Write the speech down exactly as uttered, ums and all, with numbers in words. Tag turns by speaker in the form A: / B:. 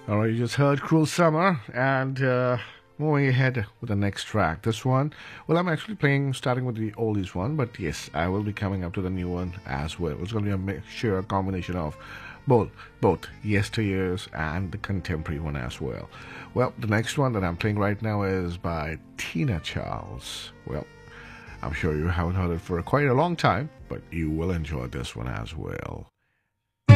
A: All right, you just heard Cruel Summer, and uh, moving ahead with the next track. This one, well, I'm actually playing, starting with the oldies one, but yes, I will be coming up to the new one as well. It's going to be a mixture, a combination of both, both yesteryears and the contemporary one as well. Well, the next one that I'm playing right now is by Tina Charles. Well, I'm sure you haven't heard it for quite a long time, but you will enjoy this one as well.